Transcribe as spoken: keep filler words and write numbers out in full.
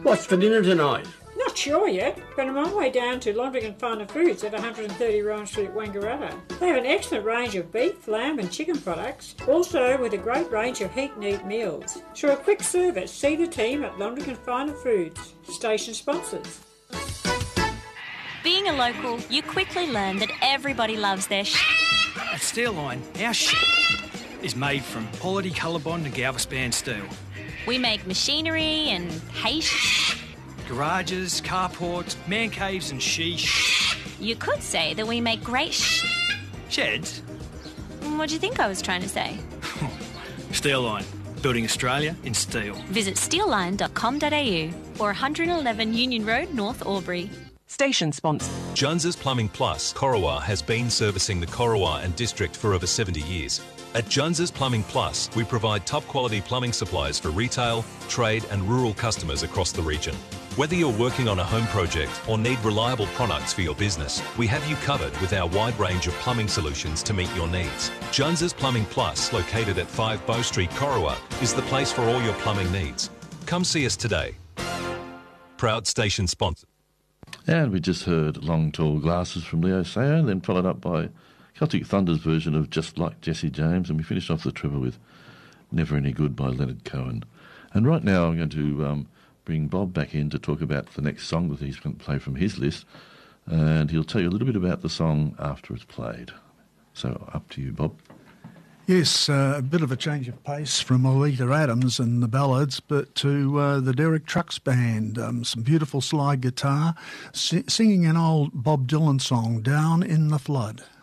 What's for dinner tonight? Not sure yet, but I'm on my way down to Londrigan Farm and Foods at one thirty Ryan Street, Wangaratta. They have an excellent range of beef, lamb and chicken products, also with a great range of heat and eat meals. So a quick service, see the team at Londrigan Farm and Foods, station sponsors. Being a local, you quickly learn that everybody loves their sh**. At Steelline, our sh** is made from quality Colorbond and Galvespan steel. We make machinery and hay sh**. Garages, carports, man caves and she. You could say that we make great sh**. Sheds? What do you think I was trying to say? Steelline, building Australia in steel. Visit steelline dot com dot a u or one eleven Union Road, North Albury. Station sponsor. Jones's Plumbing Plus, Corowa, has been servicing the Corowa and district for over seventy years. At Jones's Plumbing Plus, we provide top-quality plumbing supplies for retail, trade and rural customers across the region. Whether you're working on a home project or need reliable products for your business, we have you covered with our wide range of plumbing solutions to meet your needs. Jones's Plumbing Plus, located at five Bow Street, Corowa, is the place for all your plumbing needs. Come see us today. Proud station sponsor. And we just heard Long Tall Glasses from Leo Sayer, then followed up by Celtic Thunder's version of Just Like Jesse James, and we finished off the treble with Never Any Good by Leonard Cohen. And right now I'm going to um, bring Bob back in to talk about the next song that he's going to play from his list, and he'll tell you a little bit about the song after it's played. So up to you, Bob. Yes, uh, a bit of a change of pace from Oleta Adams and the ballads, but to uh, the Derek Trucks Band. Um, some beautiful slide guitar, si- singing an old Bob Dylan song, Down in the Flood.